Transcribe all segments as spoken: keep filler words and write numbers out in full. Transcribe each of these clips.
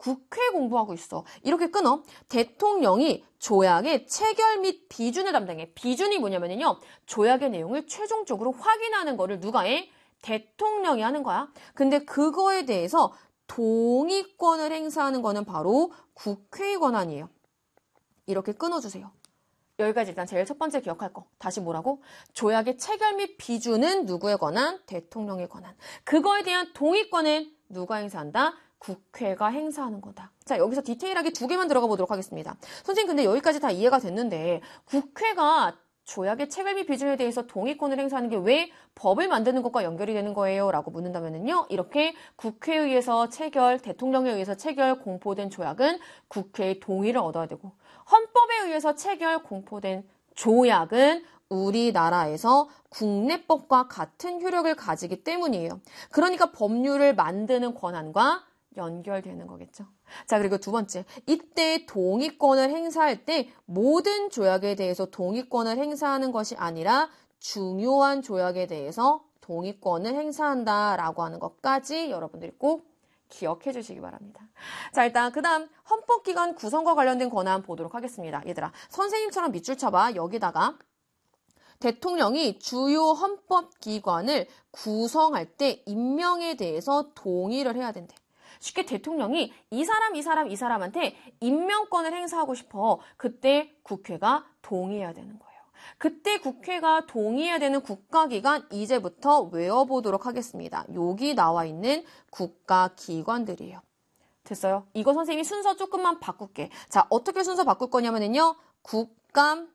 국회 공부하고 있어. 이렇게 끊어. 대통령이 조약의 체결 및 비준을 담당해. 비준이 뭐냐면요. 조약의 내용을 최종적으로 확인하는 거를 누가 해? 대통령이 하는 거야. 근데 그거에 대해서 동의권을 행사하는 거는 바로 국회의 권한이에요. 이렇게 끊어주세요. 여기까지 일단 제일 첫 번째 기억할 거. 다시 뭐라고? 조약의 체결 및 비준은 누구의 권한? 대통령의 권한. 그거에 대한 동의권은 누가 행사한다? 국회가 행사하는 거다. 자, 여기서 디테일하게 두 개만 들어가 보도록 하겠습니다. 선생님, 근데 여기까지 다 이해가 됐는데 국회가 조약의 체결 및 비준에 대해서 동의권을 행사하는 게 왜 법을 만드는 것과 연결이 되는 거예요? 라고 묻는다면요. 이렇게 국회에 의해서 체결, 대통령에 의해서 체결, 공포된 조약은 국회의 동의를 얻어야 되고 헌법에 의해서 체결, 공포된 조약은 우리나라에서 국내법과 같은 효력을 가지기 때문이에요. 그러니까 법률을 만드는 권한과 연결되는 거겠죠. 자, 그리고 두 번째. 이때 동의권을 행사할 때 모든 조약에 대해서 동의권을 행사하는 것이 아니라 중요한 조약에 대해서 동의권을 행사한다라고 하는 것까지 여러분들이 꼭 기억해 주시기 바랍니다. 자, 일단 그 다음 헌법기관 구성과 관련된 권한 보도록 하겠습니다. 얘들아, 선생님처럼 밑줄 쳐봐. 여기다가 대통령이 주요 헌법기관을 구성할 때 임명에 대해서 동의를 해야 된대. 쉽게 대통령이 이 사람, 이 사람, 이 사람한테 임명권을 행사하고 싶어. 그때 국회가 동의해야 되는 거예요. 그때 국회가 동의해야 되는 국가기관 이제부터 외워보도록 하겠습니다. 여기 나와 있는 국가기관들이에요. 됐어요? 이거 선생님이 순서 조금만 바꿀게. 자, 어떻게 순서 바꿀 거냐면요. 국감,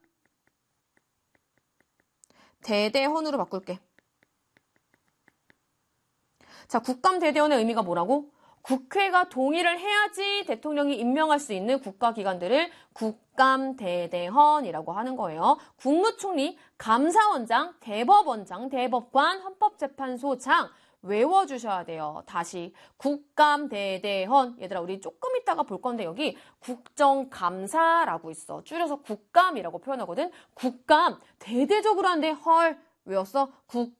대대헌으로 바꿀게. 자, 국감, 대대헌의 의미가 뭐라고? 국회가 동의를 해야지 대통령이 임명할 수 있는 국가기관들을 국감대대헌이라고 하는 거예요. 국무총리, 감사원장, 대법원장, 대법관, 헌법재판소장 외워주셔야 돼요. 다시 국감대대헌. 얘들아, 우리 조금 이따가 볼 건데 여기 국정감사라고 있어. 줄여서 국감이라고 표현하거든. 국감, 대대적으로 한데 헐 외웠어?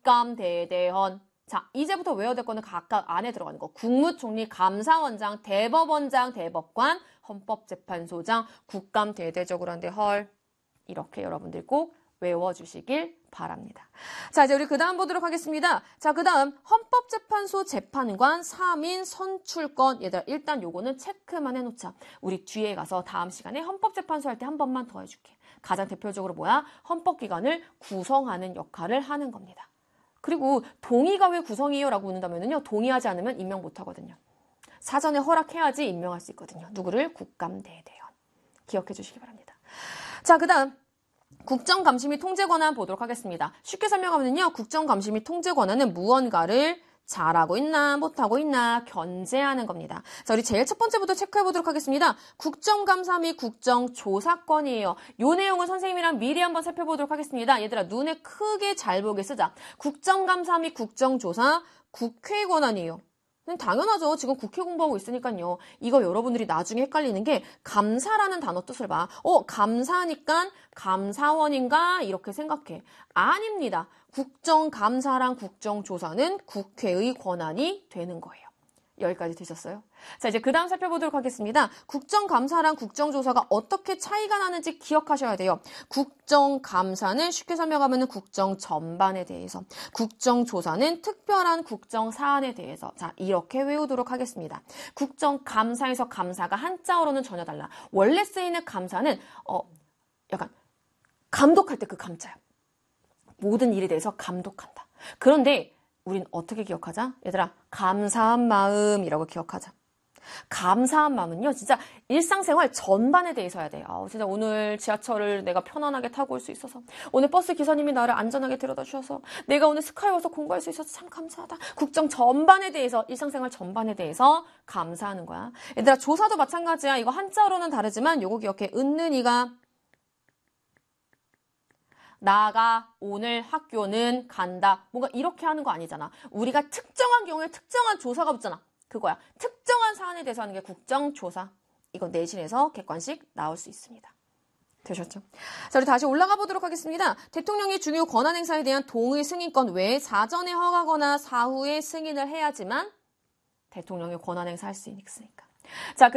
국감대대헌. 자, 이제부터 외워야 될 거는 각각 안에 들어가는 거. 국무총리, 감사원장, 대법원장, 대법관, 헌법재판소장, 국감 대대적으로 한데 헐. 이렇게 여러분들 꼭 외워주시길 바랍니다. 자, 이제 우리 그 다음 보도록 하겠습니다. 자, 그 다음 헌법재판소 재판관 삼 인 선출권. 얘들아, 일단 요거는 체크만 해놓자. 우리 뒤에 가서 다음 시간에 헌법재판소 할 때 한 번만 더 해줄게. 가장 대표적으로 뭐야? 헌법기관을 구성하는 역할을 하는 겁니다. 그리고 동의가 왜 구성이에요? 라고 묻는다면요. 동의하지 않으면 임명 못하거든요. 사전에 허락해야지 임명할 수 있거든요. 누구를? 국감대대헌. 기억해 주시기 바랍니다. 자, 그 다음 국정감시 및 통제 권한 보도록 하겠습니다. 쉽게 설명하면요. 국정감시 및 통제 권한은 무언가를 잘하고 있나 못하고 있나 견제하는 겁니다. 자, 우리 제일 첫 번째부터 체크해 보도록 하겠습니다. 국정감사 및 국정조사권이에요. 요 내용은 선생님이랑 미리 한번 살펴보도록 하겠습니다. 얘들아, 눈에 크게 잘 보게 쓰자. 국정감사 및 국정조사 국회 권한이에요. 당연하죠. 지금 국회 공부하고 있으니까요. 이거 여러분들이 나중에 헷갈리는 게 감사라는 단어 뜻을 봐. 어, 감사니까 감사원인가? 이렇게 생각해. 아닙니다. 국정감사랑 국정조사는 국회의 권한이 되는 거예요. 여기까지 되셨어요? 자, 이제 그 다음 살펴보도록 하겠습니다. 국정감사랑 국정조사가 어떻게 차이가 나는지 기억하셔야 돼요. 국정감사는 쉽게 설명하면 국정 전반에 대해서, 국정조사는 특별한 국정사안에 대해서. 자, 이렇게 외우도록 하겠습니다. 국정감사에서 감사가 한자어로는 전혀 달라. 원래 쓰이는 감사는 어 약간 감독할 때 그 감자야. 모든 일에 대해서 감독한다. 그런데 우린 어떻게 기억하자? 얘들아, 감사한 마음이라고 기억하자. 감사한 마음은요, 진짜 일상생활 전반에 대해서 해야 돼. 아, 진짜 오늘 지하철을 내가 편안하게 타고 올 수 있어서, 오늘 버스 기사님이 나를 안전하게 데려다 주셔서, 내가 오늘 스카이 와서 공부할 수 있어서 참 감사하다. 국정 전반에 대해서, 일상생활 전반에 대해서 감사하는 거야. 얘들아, 조사도 마찬가지야. 이거 한자로는 다르지만 요거 기억해. 은는이가 나가 오늘 학교는 간다. 뭔가 이렇게 하는 거 아니잖아. 우리가 특정한 경우에 특정한 조사가 붙잖아. 그거야. 특정한 사안에 대해서 하는 게 국정조사. 이거 내신에서 객관식 나올 수 있습니다. 되셨죠? 자, 우리 다시 올라가 보도록 하겠습니다. 대통령이 중요 권한 행사에 대한 동의 승인권 외에 사전에 허가거나 사후에 승인을 해야지만 대통령이 권한 행사할 수 있으니까. 자,